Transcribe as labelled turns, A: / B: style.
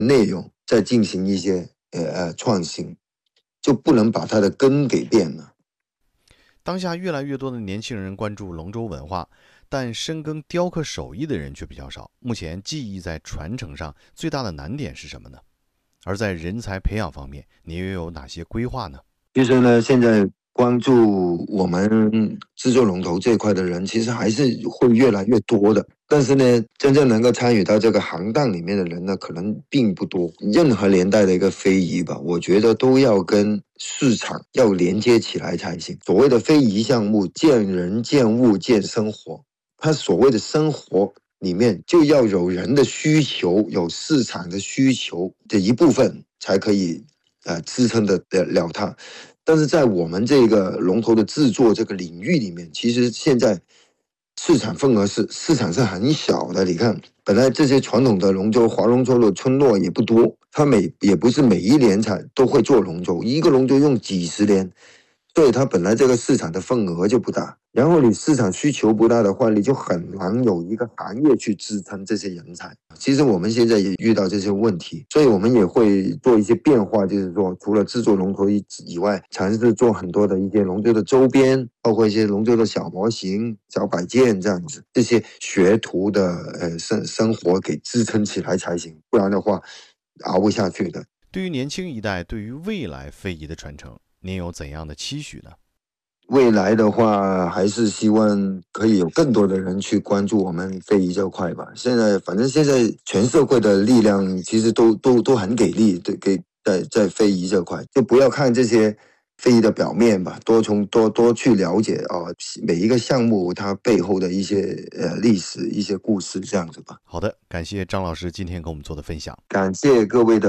A: 内容再进行一些创新，就不能把它的根给变了。
B: 当下越来越多的年轻人关注龙舟文化，但深耕雕刻手艺的人却比较少。目前技艺在传承上最大的难点是什么呢？而在人才培养方面，你又有哪些规划呢？
A: 其实呢，现在关注我们制作龙头这一块的人，其实还是会越来越多的。但是呢，真正能够参与到这个行当里面的人呢，可能并不多。任何年代的一个非遗吧，我觉得都要跟市场要连接起来才行。所谓的非遗项目，见人、见物、见生活。它所谓的生活里面，就要有人的需求，有市场的需求的一部分，才可以支撑得了它。但是在我们这个龙头的制作这个领域里面，其实现在市场份额市场是很小的。你看，本来这些传统的龙舟、划龙舟的村落也不多，它也不是每一年才都会做龙舟，一个龙舟用几十年。所以它本来这个市场的份额就不大，然后你市场需求不大的话，你就很难有一个行业去支撑这些人才。其实我们现在也遇到这些问题，所以我们也会做一些变化，就是说除了制作龙头以外，尝试做很多的一些龙舟的周边，包括一些龙舟的小模型、小摆件这样子，这些学徒的生活给支撑起来才行，不然的话熬不下去的。
B: 对于年轻一代，对于未来非遗的传承，您有怎样的期许呢？
A: 未来的话，还是希望可以有更多的人去关注我们非遗这块吧。反正现在全社会的力量其实都很给力，对，在非遗这块，就不要看这些非遗的表面吧，多去了解每一个项目它背后的一些历史、一些故事这样子吧。
B: 好的，感谢张老师今天给我们做的分享。
A: 感谢各位的。